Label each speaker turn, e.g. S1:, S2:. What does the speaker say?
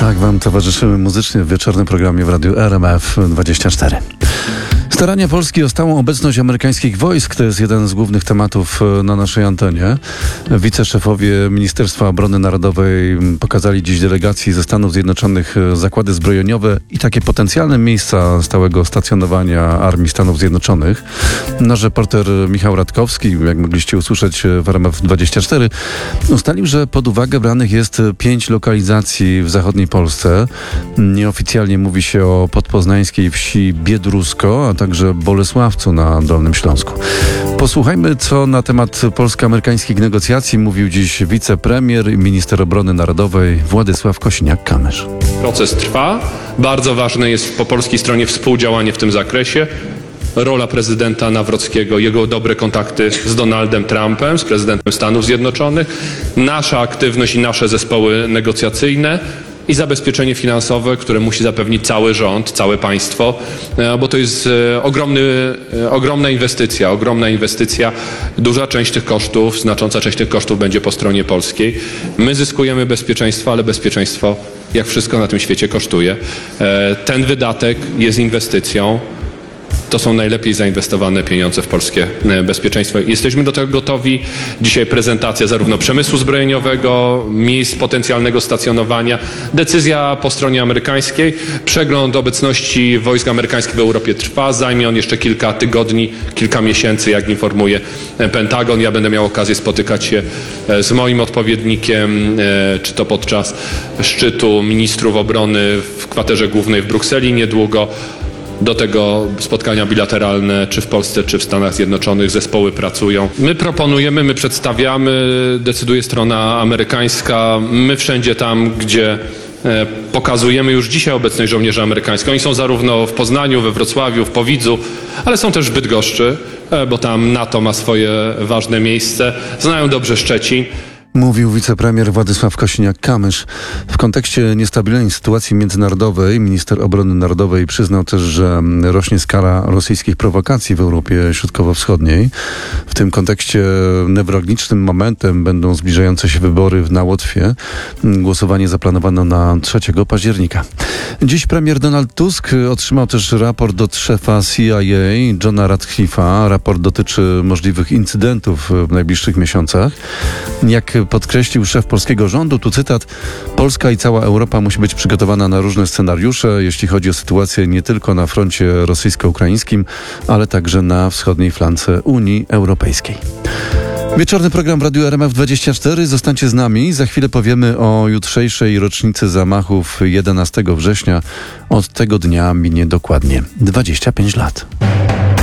S1: Tak wam towarzyszymy muzycznie w wieczornym programie w Radiu RMF24. Starania Polski o stałą obecność amerykańskich wojsk to jest jeden z głównych tematów na naszej antenie. Wiceszefowie Ministerstwa Obrony Narodowej pokazali dziś delegacji ze Stanów Zjednoczonych zakłady zbrojeniowe i takie potencjalne miejsca stałego stacjonowania Armii Stanów Zjednoczonych. Nasz reporter Michał Radkowski, jak mogliście usłyszeć w RMF24, ustalił, że pod uwagę branych jest 5 lokalizacji w zachodniej Polsce. Nieoficjalnie mówi się o podpoznańskiej wsi Biedrusko, a także Bolesławcu na Dolnym Śląsku. Posłuchajmy, co na temat polsko-amerykańskich negocjacji mówił dziś wicepremier i minister obrony narodowej Władysław Kosiniak-Kamysz.
S2: Proces trwa. Bardzo ważne jest po polskiej stronie współdziałanie w tym zakresie. Rola prezydenta Nawrockiego, jego dobre kontakty z Donaldem Trumpem, z prezydentem Stanów Zjednoczonych, nasza aktywność i nasze zespoły negocjacyjne i zabezpieczenie finansowe, które musi zapewnić cały rząd, całe państwo, bo to jest ogromna inwestycja. Duża część tych kosztów, znacząca część tych kosztów będzie po stronie polskiej. My zyskujemy bezpieczeństwo, ale bezpieczeństwo, jak wszystko na tym świecie, kosztuje. Ten wydatek jest inwestycją. To są najlepiej zainwestowane pieniądze w polskie bezpieczeństwo. Jesteśmy do tego gotowi. Dzisiaj prezentacja zarówno przemysłu zbrojeniowego, miejsc potencjalnego stacjonowania, decyzja po stronie amerykańskiej. Przegląd obecności wojsk amerykańskich w Europie trwa. Zajmie on jeszcze kilka tygodni, kilka miesięcy, jak informuje Pentagon. Ja będę miał okazję spotykać się z moim odpowiednikiem, czy to podczas szczytu ministrów obrony w kwaterze głównej w Brukseli niedługo. Do tego spotkania bilateralne, czy w Polsce, czy w Stanach Zjednoczonych, zespoły pracują. My proponujemy, my przedstawiamy, decyduje strona amerykańska. My wszędzie tam, gdzie pokazujemy już dzisiaj obecność żołnierzy amerykańskich. Oni są zarówno w Poznaniu, we Wrocławiu, w Powidzu, ale są też w Bydgoszczy, bo tam NATO ma swoje ważne miejsce. Znają dobrze Szczecin.
S1: Mówił wicepremier Władysław Kosiniak-Kamysz. W kontekście niestabilnej sytuacji międzynarodowej minister obrony narodowej przyznał też, że rośnie skala rosyjskich prowokacji w Europie Środkowo-Wschodniej. W tym kontekście newralgicznym momentem będą zbliżające się wybory na Łotwie. Głosowanie zaplanowano na 3 października. Dziś premier Donald Tusk otrzymał też raport od szefa CIA Johna Ratcliffe'a. Raport dotyczy możliwych incydentów w najbliższych miesiącach. Jak podkreślił szef polskiego rządu, tu cytat: Polska i cała Europa musi być przygotowana na różne scenariusze, jeśli chodzi o sytuację nie tylko na froncie rosyjsko-ukraińskim, ale także na wschodniej flance Unii Europejskiej. Wieczorny program w Radiu RMF24. Zostańcie z nami. Za chwilę powiemy o jutrzejszej rocznicy zamachów 11 września. Od tego dnia minie dokładnie 25 lat.